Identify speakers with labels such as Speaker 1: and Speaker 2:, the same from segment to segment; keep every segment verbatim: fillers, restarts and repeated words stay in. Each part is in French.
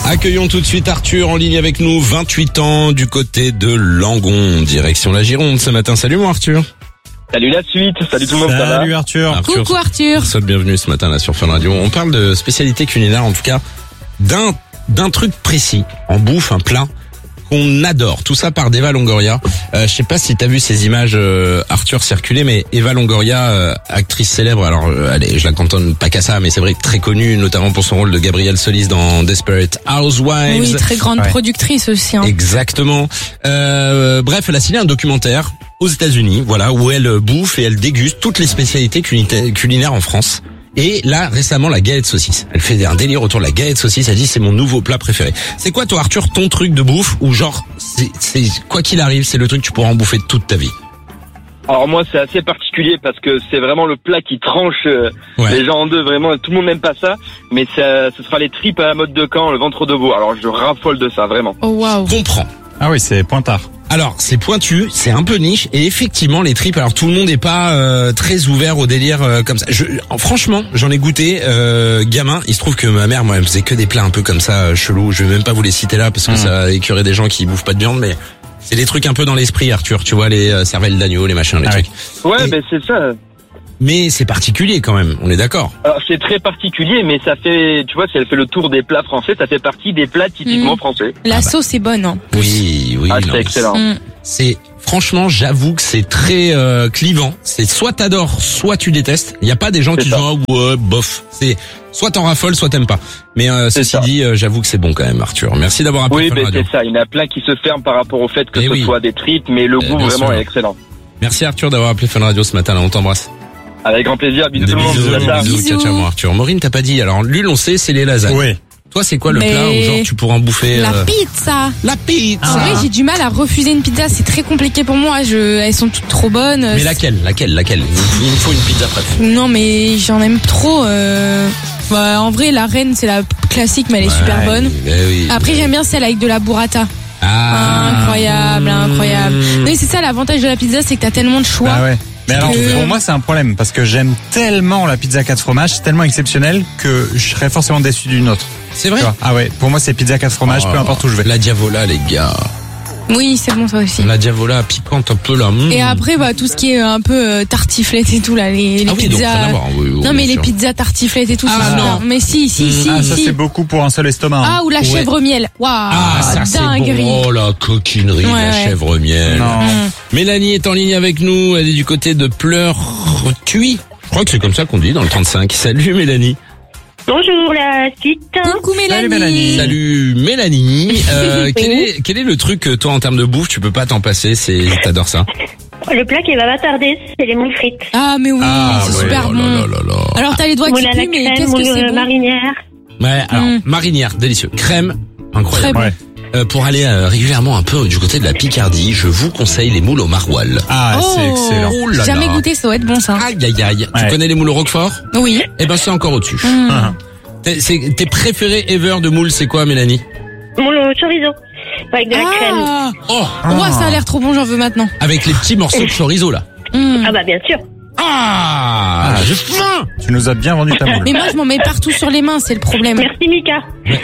Speaker 1: Accueillons tout de suite Arthur en ligne avec nous, vingt-huit ans, du côté de Langon, direction la Gironde ce matin. Salut mon Arthur.
Speaker 2: Salut la suite, salut tout le monde, ça va ?
Speaker 3: Salut Arthur.
Speaker 1: Arthur.
Speaker 4: Coucou Arthur.
Speaker 1: Sois bienvenue ce matin là sur Fun Radio. On parle de spécialité culinaire, en tout cas d'un d'un truc précis, en bouffe, un plat qu'on adore. Tout ça par Eva Longoria. Euh, je sais pas si t'as vu ces images, euh, Arthur, circuler, mais Eva Longoria, euh, actrice célèbre. Alors, euh, allez, je la cantonne pas qu'à ça, mais c'est vrai que très connue, notamment pour son rôle de Gabrielle Solis dans Desperate Housewives.
Speaker 4: Oui, très grande
Speaker 3: Ouais.
Speaker 4: productrice aussi. Hein.
Speaker 1: Exactement. Euh, bref, elle a signé un documentaire aux États-Unis, voilà, où elle bouffe et elle déguste toutes les spécialités culita- culinaires en France. Et là, récemment, la galette saucisse. Elle fait un délire autour de la galette saucisse. Elle dit c'est mon nouveau plat préféré. C'est quoi, toi, Arthur, ton truc de bouffe ou genre, c'est, c'est quoi qu'il arrive, c'est le truc que tu pourras en bouffer toute ta vie?
Speaker 2: Alors moi c'est assez particulier parce que c'est vraiment le plat qui tranche euh,
Speaker 1: Ouais.
Speaker 2: les gens en deux, vraiment tout le monde n'aime pas ça, mais ça, ce sera les tripes à la mode de Caen, le ventre de veau. Alors je raffole de ça, vraiment.
Speaker 4: Oh waouh.
Speaker 1: Comprends.
Speaker 3: Ah oui, c'est pointard.
Speaker 1: Alors, c'est pointu, c'est un peu niche, et effectivement, les tripes, alors tout le monde n'est pas euh, très ouvert au délire euh, comme ça. Je, franchement, j'en ai goûté, euh, gamin. Il se trouve que ma mère, moi, elle faisait que des plats un peu comme ça, euh, chelous. Je vais même pas vous les citer là, parce que
Speaker 3: Mmh.
Speaker 1: ça écœurait des gens qui bouffent pas de viande, mais c'est des trucs un peu dans l'esprit, Arthur. Tu vois, les euh, cervelles d'agneau, les machins, les
Speaker 3: Ah
Speaker 1: trucs.
Speaker 2: Ouais,
Speaker 1: Et-
Speaker 2: ben c'est ça.
Speaker 1: Mais c'est particulier quand même, on est d'accord.
Speaker 2: Alors c'est très particulier, mais ça fait, tu vois, si elle fait le tour des plats français, ça fait partie des plats typiquement
Speaker 4: Mm.
Speaker 2: français.
Speaker 4: La
Speaker 1: Ah bah.
Speaker 4: sauce est bonne. Hein.
Speaker 1: Oui, oui.
Speaker 2: Ah,
Speaker 1: non,
Speaker 2: c'est excellent.
Speaker 4: Mm.
Speaker 1: C'est franchement, j'avoue que c'est très euh, clivant. C'est soit t'adores, soit tu détestes. Il y a pas des gens
Speaker 2: C'est
Speaker 1: qui
Speaker 2: ça.
Speaker 1: disent ah, ouais, bof. C'est soit t'en raffoles, soit t'aimes pas. Mais euh,
Speaker 2: C'est
Speaker 1: ceci
Speaker 2: ça.
Speaker 1: dit, euh, j'avoue que c'est bon quand même, Arthur. Merci d'avoir appelé
Speaker 2: Oui,
Speaker 1: Fun
Speaker 2: ben
Speaker 1: Radio.
Speaker 2: c'est ça. Il y en a plein qui se ferment par rapport au fait que
Speaker 1: Eh
Speaker 2: ce
Speaker 1: oui.
Speaker 2: soit des tripes, mais le
Speaker 1: Eh,
Speaker 2: goût
Speaker 1: bien
Speaker 2: vraiment
Speaker 1: sûr.
Speaker 2: est excellent.
Speaker 1: Merci Arthur d'avoir appelé Fun Radio ce matin. Là, on t'embrasse.
Speaker 2: Avec grand plaisir. Bisous
Speaker 1: Des
Speaker 2: tout le monde.
Speaker 1: bisous,
Speaker 2: Tata.
Speaker 1: des bisous,
Speaker 4: Bisous.
Speaker 1: ciao, ciao, mon Arthur. Maureen, t'as pas dit. Alors, lui, on sait, c'est les lasagnes.
Speaker 3: Oui.
Speaker 1: Toi, c'est quoi le
Speaker 4: Mais-
Speaker 1: plat où genre tu pourras en bouffer
Speaker 4: La
Speaker 1: euh,
Speaker 4: pizza.
Speaker 1: La pizza.
Speaker 4: En vrai, j'ai du mal à refuser une pizza. C'est très compliqué pour moi. Je, elles sont toutes trop bonnes.
Speaker 1: Mais laquelle, laquelle, laquelle Il me faut une pizza prête.
Speaker 4: Non, mais j'en aime trop. Euh... Bah, en vrai, la reine, c'est la classique, mais elle est super
Speaker 1: Ouais,
Speaker 4: bonne.
Speaker 1: ben oui.
Speaker 4: Après, j'aime bien celle avec de la burrata.
Speaker 1: Ah.
Speaker 4: Incroyable, incroyable. Oui, c'est ça l'avantage de la pizza, c'est que t'as tellement de choix.
Speaker 3: Ah ouais. Mais alors,
Speaker 4: Que-
Speaker 3: pour moi, c'est un problème parce que j'aime tellement la pizza quatre fromages, c'est tellement exceptionnel que je serais forcément déçu d'une autre.
Speaker 1: C'est
Speaker 3: Tu
Speaker 1: vrai.
Speaker 3: vois. Ah ouais, pour moi, c'est pizza quatre fromages, peu
Speaker 1: Oh,
Speaker 3: importe où je vais.
Speaker 1: La diavola, les gars.
Speaker 4: Oui, c'est bon ça aussi.
Speaker 1: La diavola piquante un peu là. Mmh.
Speaker 4: Et après, bah, tout ce qui est un peu euh, tartiflette et tout là, les, les
Speaker 1: ah oui, donc
Speaker 4: pizzas.
Speaker 1: rien à voir. Oui, oui,
Speaker 4: non, mais
Speaker 1: bien
Speaker 4: les
Speaker 1: sûr.
Speaker 4: pizzas tartiflette et tout,
Speaker 1: Ah,
Speaker 4: c'est super.
Speaker 1: non.
Speaker 4: Mais si, si, si,
Speaker 3: Ah, ça,
Speaker 4: si.
Speaker 3: c'est beaucoup pour un seul estomac. hein.
Speaker 4: Ah, ou la
Speaker 1: Ouais.
Speaker 4: chèvre miel. Waouh,
Speaker 1: Ah, ça c'est
Speaker 4: dinguerie.
Speaker 1: bon. Oh la coquinerie,
Speaker 4: Ouais,
Speaker 1: la
Speaker 4: ouais.
Speaker 1: chèvre miel.
Speaker 3: Non.
Speaker 4: Mm.
Speaker 1: Mélanie est en ligne avec nous. Elle est du côté de Pleurtuis. Je crois que c'est comme ça qu'on dit dans le trente-cinq. Salut Mélanie.
Speaker 5: Bonjour la suite.
Speaker 4: Coucou Mélanie.
Speaker 3: Salut, Mélanie.
Speaker 1: Salut Mélanie. Euh,
Speaker 5: Oui.
Speaker 1: quel est quel est le truc que toi en termes de bouffe tu peux pas t'en passer? C'est t'adores ça?
Speaker 5: Le plat qui va pas tarder, c'est les moules frites.
Speaker 4: Ah, mais oui,
Speaker 3: Ah,
Speaker 4: c'est
Speaker 3: ouais.
Speaker 4: super
Speaker 1: Oh
Speaker 4: bon.
Speaker 1: là là là là.
Speaker 4: Alors, t'as les doigts
Speaker 5: Moule
Speaker 4: qui
Speaker 5: à la
Speaker 4: puent, mais
Speaker 5: crème,
Speaker 4: qu'est-ce
Speaker 5: moule
Speaker 4: que c'est
Speaker 5: euh,
Speaker 4: bon.
Speaker 5: marinière.
Speaker 1: Ouais, alors
Speaker 4: Mm.
Speaker 1: marinière, délicieux. Crème, incroyable.
Speaker 4: Très bon.
Speaker 3: Ouais.
Speaker 1: Euh, pour aller euh, régulièrement un peu du côté de la Picardie, je vous conseille les moules au maroilles.
Speaker 3: Ah, c'est
Speaker 4: Oh.
Speaker 3: excellent.
Speaker 1: Oh là
Speaker 4: Jamais
Speaker 1: là.
Speaker 4: goûté, ça doit être bon ça.
Speaker 1: Aïe aïe aïe. Tu
Speaker 3: Ouais.
Speaker 1: connais les moules au Roquefort?
Speaker 4: Oui.
Speaker 1: Eh ben c'est encore au-dessus.
Speaker 4: Mm.
Speaker 3: Ah.
Speaker 1: T'es- c'est- Tes préférés ever de moules, c'est quoi, Mélanie?
Speaker 5: Moule au chorizo. Avec de la crème.
Speaker 4: Ah,
Speaker 1: Oh,
Speaker 4: ouais, ça a l'air trop bon, j'en veux maintenant.
Speaker 1: avec les petits morceaux de chorizo là.
Speaker 4: Mm.
Speaker 5: Ah bah bien sûr.
Speaker 1: Ah, j'ai faim.
Speaker 3: Tu nous as bien vendu ta moule.
Speaker 4: Mais moi, je m'en mets partout sur les mains, c'est le problème.
Speaker 5: Merci Mika.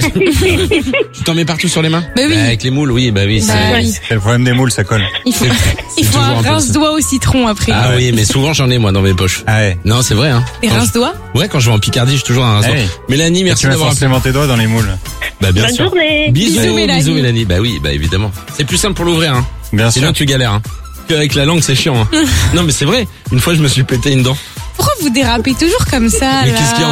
Speaker 1: Tu t'en mets partout sur les mains?
Speaker 4: Bah oui.
Speaker 1: Avec les moules, oui, bah oui.
Speaker 4: Bah
Speaker 1: c'est-
Speaker 4: oui.
Speaker 3: C'est le problème des moules, ça colle.
Speaker 4: Il faut,
Speaker 1: c'est
Speaker 4: il faut
Speaker 1: toujours
Speaker 4: un
Speaker 1: un peu
Speaker 4: rince-doigt au citron après.
Speaker 1: Ah oui, mais souvent j'en ai moi dans mes poches.
Speaker 3: Ah ouais.
Speaker 1: Non, c'est vrai. Hein.
Speaker 4: Et
Speaker 1: Quand
Speaker 4: rince-doigt
Speaker 1: je... Ouais, quand je vais en Picardie, j'ai toujours un rince-doigt.
Speaker 3: Hey.
Speaker 1: Mélanie,
Speaker 3: Et
Speaker 1: merci
Speaker 3: tu mets
Speaker 1: d'avoir appelé.
Speaker 3: forcément tes doigts dans les moules.
Speaker 1: Bah bien
Speaker 5: Bonne
Speaker 1: sûr.
Speaker 5: journée.
Speaker 1: Bisous,
Speaker 4: Bisous, Mélanie.
Speaker 1: bisous Mélanie. Bah oui, bah évidemment. C'est plus simple pour l'ouvrir. Hein.
Speaker 3: Bien sûr.
Speaker 1: Sinon tu galères. Hein. Avec la langue, c'est chiant. Hein. Non, mais c'est vrai. Une fois, je me suis pété une dent.
Speaker 4: Pourquoi vous dérapez toujours comme ça
Speaker 1: Mais
Speaker 4: là
Speaker 1: qu'est-ce qu'il y a